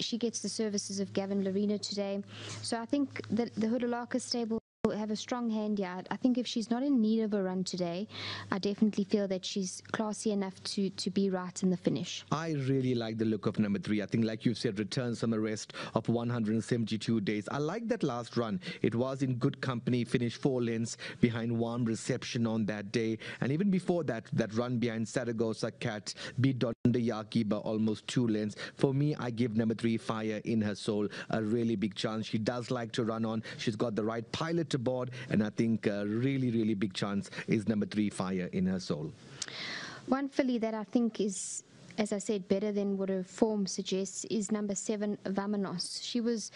she gets the services of Gavin Lorena today. So I think the Hudalaka stable have a strong hand here. I think if she's not in need of a run today, I definitely feel that she's classy enough to be right in the finish. I really like the look of number 3. I think, like you've said, returns from a rest of 172 days. I like that last run. It was in good company, finished 4 lengths behind Warm Reception on that day. And even before that, that run behind Saragossa Cat beat Dondayaki by almost 2 lengths. For me, I give number 3, Fire in Her Soul, a really big chance. She does like to run on. She's got the right pilot to board, and I think a really big chance is number 3, Fire in Her Soul. One filly that I think is, as I said, better than what her form suggests is number 7, Vamanos. She was,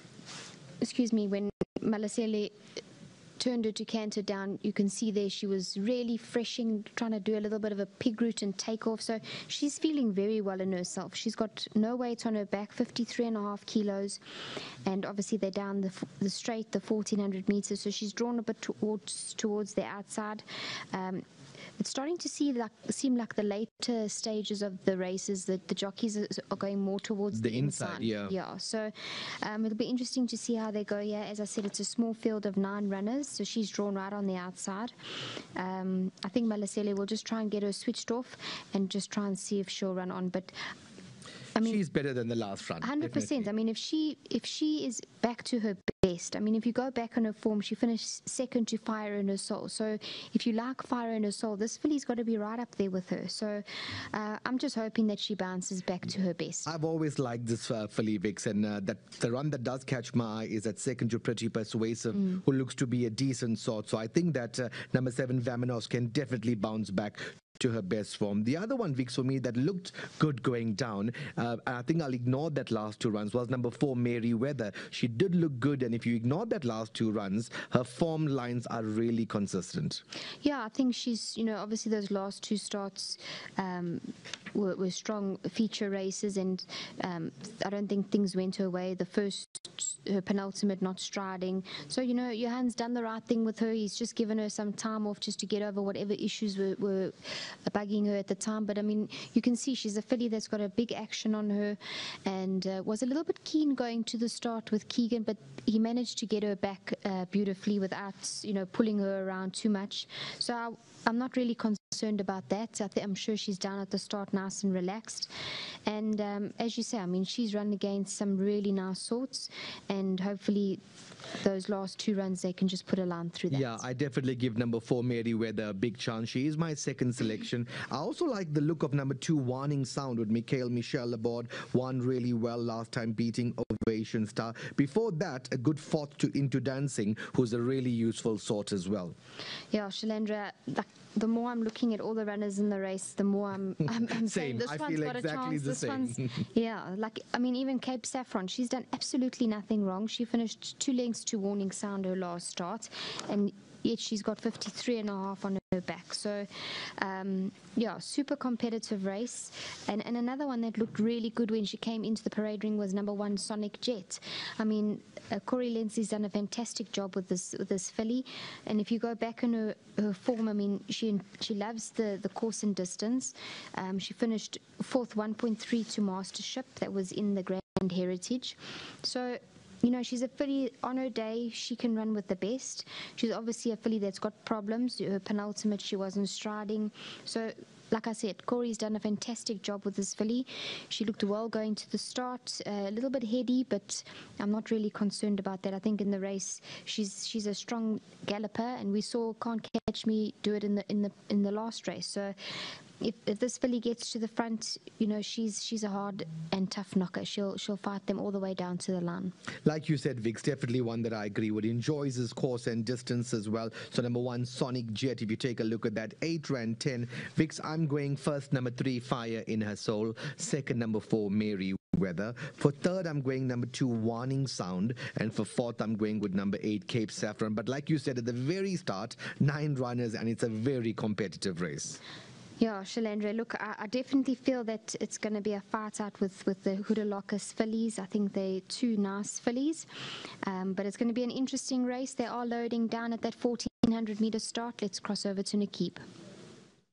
when Malasele turned her to canter down, you can see there she was really freshing, trying to do a little bit of a pig route and take off. So she's feeling very well in herself. She's got no weight on her back, 53.5 kilos, and obviously they're down the straight, the 1400 meters. So she's drawn a bit towards the outside. It's starting to seem like the later stages of the races that the jockeys are going more towards the inside. Yeah. So it'll be interesting to see how they go here. As I said, it's a small field of 9 runners, so she's drawn right on the outside. I think Malasele will just try and get her switched off and just try and see if she'll run on. But I mean, she's better than the last run. 100%. Definitely. I mean, if she is back to her best, I mean, if you go back on her form, she finished second to Fire in Her Soul. So if you like Fire in Her Soul, this filly's got to be right up there with her. So I'm just hoping that she bounces back to her best. I've always liked this filly, Vix, and that the run that does catch my eye is at second to Pretty Persuasive, who looks to be a decent sort. So I think that number 7, Vamanos, can definitely bounce back to her best form. The other one, Vix, for me, that looked good going down, and I think I'll ignore that last 2 runs, was number 4, Mary Weather. She did look good, and if you ignore that last 2 runs, her form lines are really consistent. Yeah, I think she's, obviously those last 2 starts were strong feature races, and I don't think things went her way. The first, her penultimate, not striding. So, Johan's done the right thing with her. He's just given her some time off just to get over whatever issues were bugging her at the time. But I mean, you can see she's a filly that's got a big action on her, and was a little bit keen going to the start with Keegan, but he managed to get her back beautifully without pulling her around too much. So I'm not really concerned about that. I'm sure she's down at the start nice and relaxed, and as you say, I mean, she's run against some really nice sorts, and hopefully those last 2 runs they can just put a line through that. Yeah, I definitely give number 4, Mary Weather, a big chance. She is my second selection. I also like the look of number 2, Warning Sound, with Mikhail Michel aboard. Won really well last time, beating Ovation Star. Before that, a good 4th to Into Dancing, who's a really useful sort as well. Yeah, Shalandra, the more I'm looking at all the runners in the race, the more I'm saying this one's got exactly a chance. This same. one's, yeah, even Cape Saffron, she's done absolutely nothing wrong. She finished 2 lengths to Warning Sound her last start, and yet she's got 53.5 on her back. So yeah, super competitive race. And another one that looked really good when she came into the parade ring was number 1, Sonic Jet. I mean, Corey Lindsay's done a fantastic job with this filly, and if you go back in her form, I mean, she loves the course and distance. She finished 4th, 1.3 to Mastership. That was in the Grand Heritage. So she's a filly on her day. She can run with the best. She's obviously a filly that's got problems. Her penultimate, she wasn't striding. So, like I said, Corey's done a fantastic job with this filly. She looked well going to the start, a little bit heady, but I'm not really concerned about that. I think in the race, she's a strong galloper, and we saw Can't Catch Me do it in the last race. So, if this filly gets to the front, she's a hard and tough knocker. She'll fight them all the way down to the line. Like you said, Vix, definitely one that I agree with. Enjoys his course and distance as well. So number 1, Sonic Jet, if you take a look at that, 8 ran 10. Vix, I'm going first, number 3, Fire in Her Soul. Second, number 4, Mary Weather. For third, I'm going number 2, Warning Sound. And for fourth, I'm going with number 8, Cape Saffron. But like you said at the very start, 9 runners, and it's a very competitive race. Yeah, Shalandra, look, I definitely feel that it's going to be a fight out with the Hudalaka fillies. I think they're 2 nice fillies, but it's going to be an interesting race. They are loading down at that 1400 meter start. Let's cross over to Nakeeb.